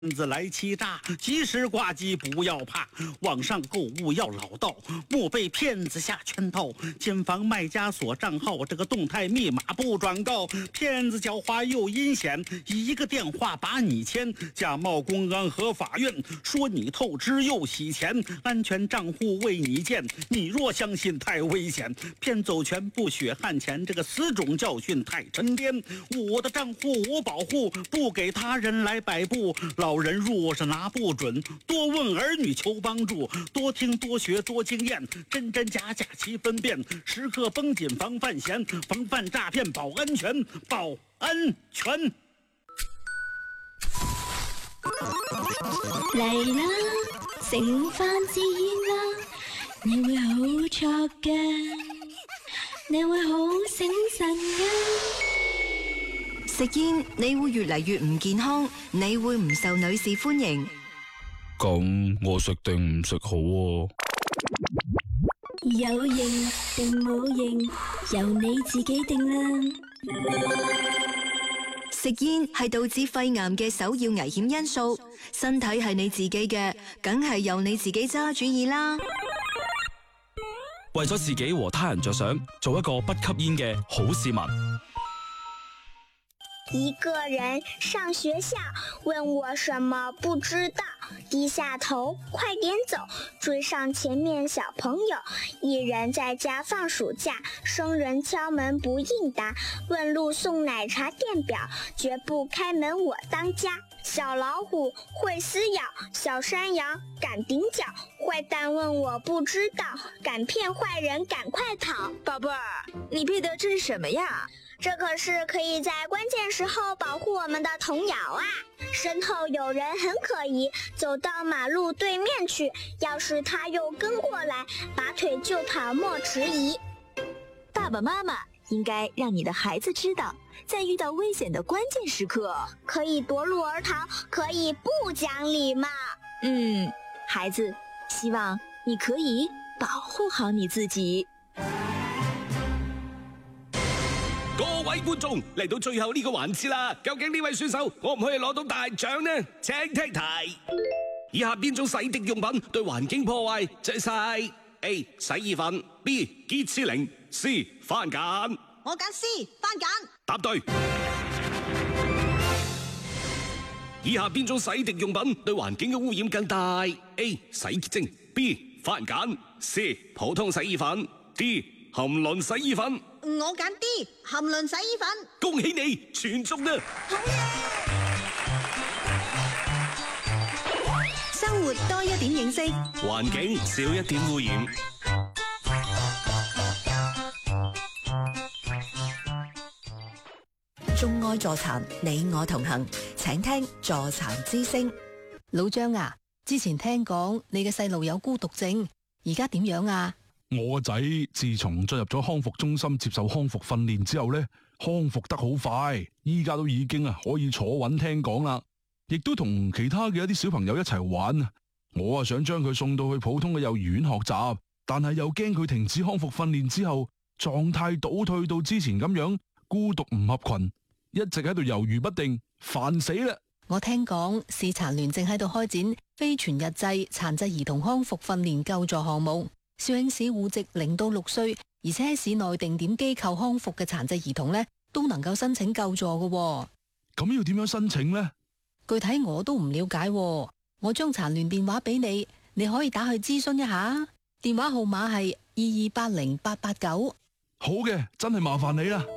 子来欺诈，及时挂机不要怕，网上购物要老道，莫被骗子下圈套。谨防卖家锁账号，这个动态密码不转告。骗子狡猾又阴险，一个电话把你牵，假冒公安和法院，说你透支又洗钱，安全账户为你建，你若相信太危险，骗走全部血汗钱，这个死种教训太沉甸。我的账户我保护，不给他人来摆布。老人若是拿不准，多问儿女求帮助，多听多学多经验，真真假假齐分辨，时刻绷紧防范闲，防范诈骗保安全，保安全。 嚟啦，食午飯自然啦，你會好錯嘅，你會好醒神嘅。 食煙你會越嚟越唔健康，你會唔受女士歡迎。 咁我食定唔食好啊？ 有型定冇型，由你自己定啦。 食煙係導致肺癌嘅首要危險因素，身體係你自己嘅，梗係由你自己揸主意啦。 為咗自己和他人着想，做一個不吸煙嘅好市民。 一個人上學校，問我什麼不知道，低下頭，快點走，追上前面小朋友。一人在家放暑假，生人敲門不應答，問路送奶茶電表，絕不開門我當家。小老虎會撕咬，小山羊敢頂腳，壞蛋問我不知道，敢騙壞人趕快逃。 寶貝兒，你背的這是什麼呀？ 這可是可以在關鍵時候保護我們的童謠啊！身後有人很可疑，走到馬路對面去，要是他又跟過來，拔腿就跑莫遲疑。 爸爸媽媽應該讓你的孩子知道，在遇到危險的關鍵時刻， 可以奪路而逃，可以不講禮貌。 孩子，希望你可以保護好你自己。 各位觀眾，嚟到最後呢個環節啦，究竟呢位選手可唔可以攞到大獎呢？請聽題：以下邊種洗滌用品對環境破壞最細 ？A. 洗衣粉 B. 潔廁靈 C. 番梘。 我揀 C. 番梘。 答對。以下邊種洗滌用品對環境嘅污染更大 ？A. 洗潔精 B. 番梘 C. 普通洗衣粉 D. 含磷洗衣粉。 我揀 D. 含磷洗衣粉。 恭喜你全中啦！ 好嘢！生活多一點認識， 環境少一點污染。 眾愛助殘，你我同行。請聽助殘之聲。 老張啊，之前聽講你嘅細路有孤獨症，而家點樣啊？ 我個仔自從進入咗康復中心接受康復訓練之後呢，康復得好快，依家都已經可以坐穩聽講啦，亦都同其他嘅一啲小朋友一齊玩。我想將佢送到去普通嘅幼兒園學習，但係又驚佢停止康復訓練之後狀態倒退到之前咁樣，孤獨唔合群，一直喺度猶豫不定，煩死啦！ 我聽講視殘聯正喺度開展非全日制殘疾兒童康復訓練救助項目。肇慶市戶籍0到6歲，而且喺市內定點機構康復嘅殘疾兒童呢，都能夠申請救助嘅。 咁要點樣申請呢？ 具體我都唔了解。我將殘聯電話俾你，你可以打去諮詢一下。電話號碼係22808889。 好嘅，真係麻煩你啦。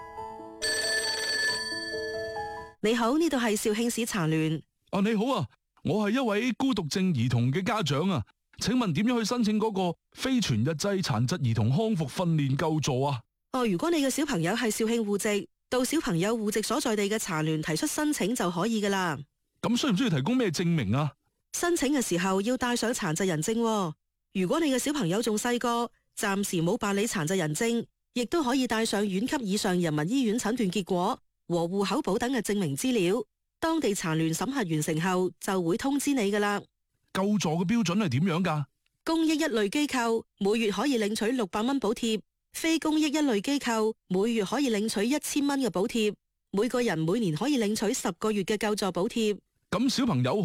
你好，呢度係肇慶市殘聯。 你好啊，我係一位孤獨症兒童嘅家長啊。請問點樣去申請嗰個非全日制殘疾兒童康復訓練救助啊？ 如果你嘅小朋友係肇慶戶籍，到小朋友戶籍所在地嘅殘聯提出申請就可以噶啦。 咁需唔需要提供咩證明啊？ 申請嘅時候要帶上殘疾人證。如果你嘅小朋友仲細個，暫時冇辦理殘疾人證，亦都可以帶上縣級以上人民醫院診斷結果和戶口簿等嘅證明資料。當地殘聯審核完成後，就會通知你噶啦。 救助嘅標準係點樣㗎？ 公益一類機構每月可以領取600蚊補貼，非公益一類機構每月可以領取1000蚊嘅補貼，每個人每年可以領取10個月嘅救助補貼。 咁小朋友